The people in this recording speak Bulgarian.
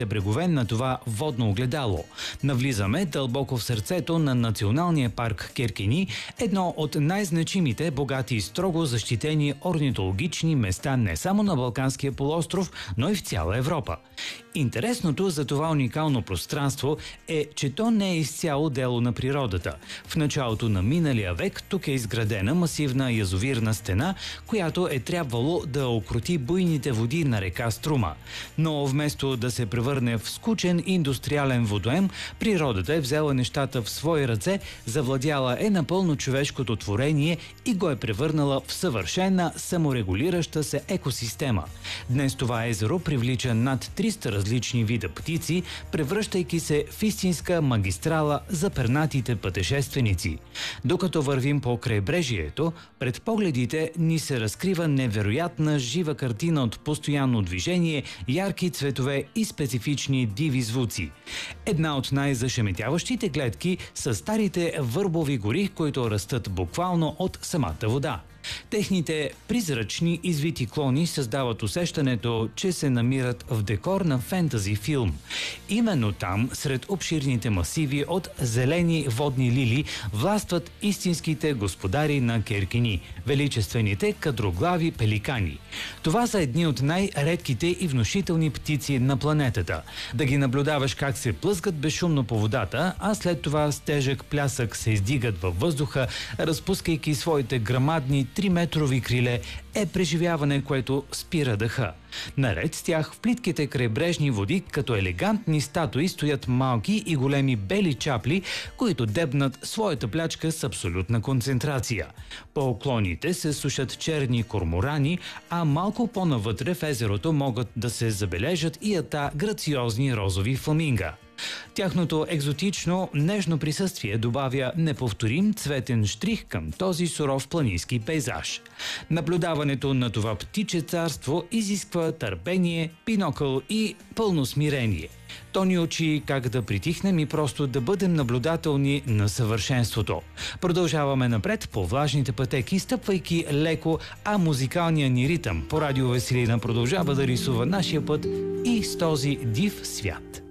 брегове на това водно огледало. Навлизаме дълбоко в сърцето на националния парк Керкени, едно от най-значимите, богати и строго защитени орнитологични места не само на Балканския полуостров, но и в цяла Европа. Интересното за това уникално пространство е, че то не е изцяло дело на природата. В началото на миналия век тук е изградена масивна язовирна стена, която е трябвало да окрути буйните води на река Струма. Но вместо да се превърне в скучен индустриален водоем, природата е взела нещата в свои ръце, завладяла е напълно човешкото творение и го е превърнала в съвършена саморегулираща се екосистема. Днес това езеро привлича над 300 различни вида птици, превръщайки се в истинска магистрала за пернатите пътешественици. Докато вървим по крайбрежието, пред погледите ни се разкрива невероятна жива картина от постоянно движение, ярки цветове и специфични диви звуци. Една от най-зашеметяващите гледки са старите върбови гори, които растат буквално от самата вода. Техните призрачни извити клони създават усещането, че се намират в декор на фентази филм. Именно там, сред обширните масиви от зелени водни лили, властват истинските господари на Керкени – величествените кадроглави пеликани. Това са едни от най-редките и внушителни птици на планетата. Да ги наблюдаваш как се плъзгат безшумно по водата, а след това с тежък плясък се издигат във въздуха, разпускайки своите грамадни 3-метрови криле, е преживяване, което спира дъха. Наред с тях в плитките крайбрежни води като елегантни статуи стоят малки и големи бели чапли, които дебнат своята плячка с абсолютна концентрация. По оклоните се сушат черни корморани, а малко по-навътре в езерото могат да се забележат и грациозни розови фламинга. Тяхното екзотично, нежно присъствие добавя неповторим цветен штрих към този суров планински пейзаж. Наблюдаването на това птиче царство изисква търпение, бинокъл и пълно смирение. То ни учи как да притихнем и просто да бъдем наблюдателни на съвършенството. Продължаваме напред по влажните пътеки, стъпвайки леко, а музикалният ни ритъм по радио Веселина продължава да рисува нашия път и с този див свят.